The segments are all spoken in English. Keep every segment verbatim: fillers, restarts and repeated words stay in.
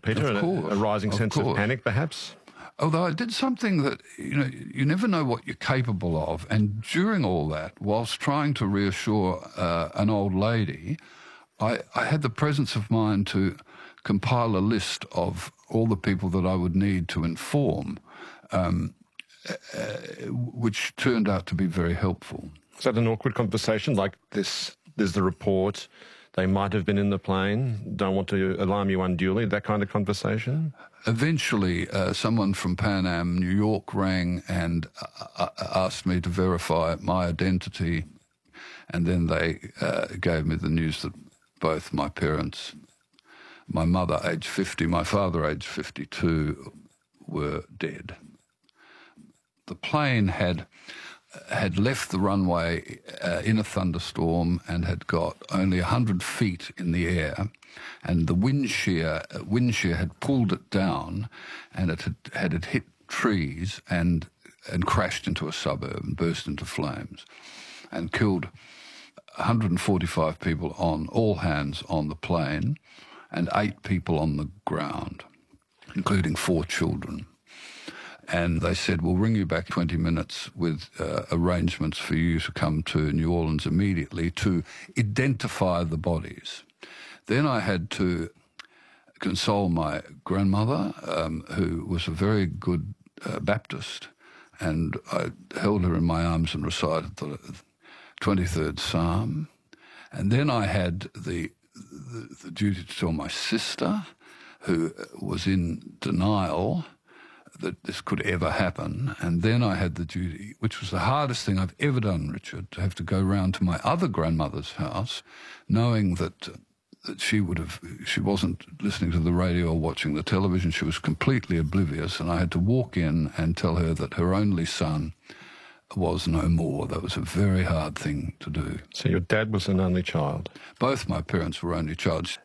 Peter? Of course, a, a rising of sense course. of panic, perhaps? Although I did something that, you know, you never know what you're capable of. And during all that, whilst trying to reassure uh, an old lady, I, I had the presence of mind to compile a list of all the people that I would need to inform, um, uh, which turned out to be very helpful. Was that an awkward conversation like this? There's the report, they might have been in the plane, don't want to alarm you unduly, that kind of conversation? Eventually, uh, someone from Pan Am New York rang and uh, asked me to verify my identity, and then they uh, gave me the news that both my parents, my mother, aged fifty, my father, aged fifty-two, were dead. The plane had had left the runway uh, in a thunderstorm and had got only one hundred feet in the air, and the wind shear, uh, wind shear had pulled it down, and it had, had it hit trees and, and crashed into a suburb and burst into flames and killed one hundred forty-five people on, all hands on the plane, and eight people on the ground, including four children. And they said, we'll ring you back twenty minutes with uh, arrangements for you to come to New Orleans immediately to identify the bodies. Then I had to console my grandmother, um, who was a very good uh, Baptist, and I held her in my arms and recited the twenty-third Psalm. And then I had the, the, the duty to tell my sister, who was in denial that this could ever happen. And then I had the duty, which was the hardest thing I've ever done, Richard, to have to go round to my other grandmother's house, knowing that, that she would have, she wasn't listening to the radio or watching the television. She was completely oblivious. And I had to walk in and tell her that her only son was no more. That was a very hard thing to do. So your dad was an only child? Both my parents were only child.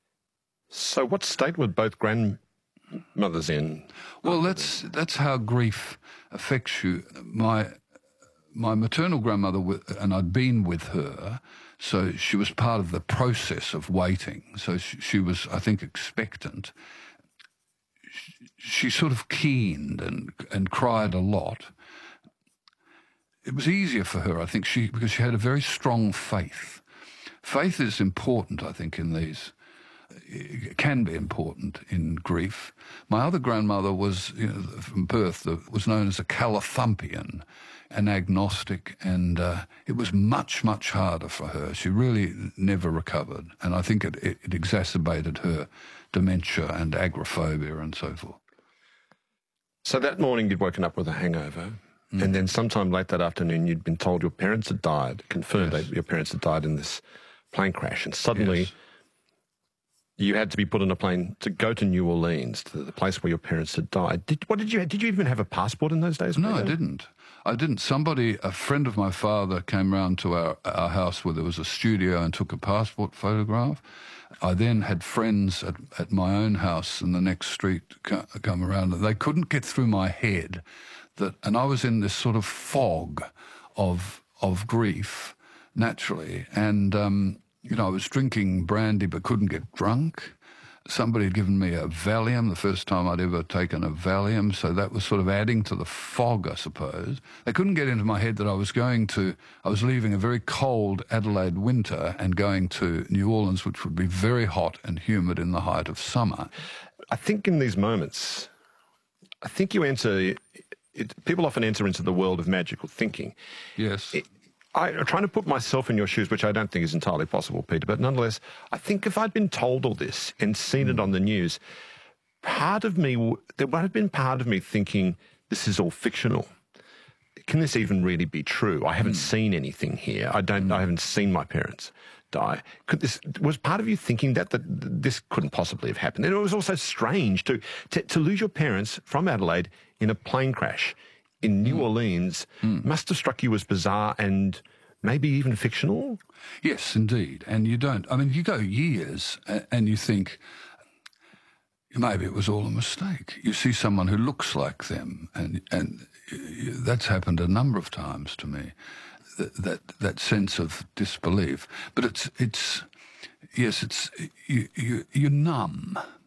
So what state were both grandmothers in? Well, that's that's how grief affects you. My my maternal grandmother, and I'd been with her, so she was part of the process of waiting. So she, she was, I think, expectant. She, she sort of keened and and cried a lot. It was easier for her, I think, she because she had a very strong faith. Faith is important, I think, in these. It can be important in grief. My other grandmother was, you know, from birth, was known as a Calathumpian, an agnostic, and uh, it was much, much harder for her. She really never recovered, and I think it, it, it exacerbated her dementia and agoraphobia and so forth. So that morning you'd woken up with a hangover, mm. and then sometime late that afternoon you'd been told your parents had died, confirmed yes. that your parents had died in this plane crash, and suddenly... Yes. You had to be put on a plane to go to New Orleans, to the place where your parents had died. Did, what did you? Did you even have a passport in those days? No, I didn't. I didn't. Somebody, a friend of my father, came round to our, our house where there was a studio and took a passport photograph. I then had friends at, at my own house in the next street come around. They couldn't get through my head that, and I was in this sort of fog of of grief, naturally, and. Um, You know, I was drinking brandy but couldn't get drunk. Somebody had given me a Valium, the first time I'd ever taken a Valium, so that was sort of adding to the fog, I suppose. They couldn't get into my head that I was going to, I was leaving a very cold Adelaide winter and going to New Orleans, which would be very hot and humid in the height of summer. I think in these moments, I think you enter, it, people often enter into the world of magical thinking. Yes. It, I, I'm trying to put myself in your shoes, which I don't think is entirely possible, Peter, but nonetheless, I think if I'd been told all this and seen mm. it on the news, part of me, there would have been part of me thinking, this is all fictional. Can this even really be true? I haven't mm. seen anything here. I don't, mm. I haven't seen my parents die. Could this, was part of you thinking that, that this couldn't possibly have happened? And it was also strange to, to, to lose your parents from Adelaide in a plane crash in New mm. Orleans mm. must have struck you as bizarre and maybe even fictional? Yes, indeed. And you don't, I mean, you go years and you think, maybe it was all a mistake. You see someone who looks like them, and and that's happened a number of times to me, that that, that sense of disbelief. But it's, it's yes, it's you, you, you're numb.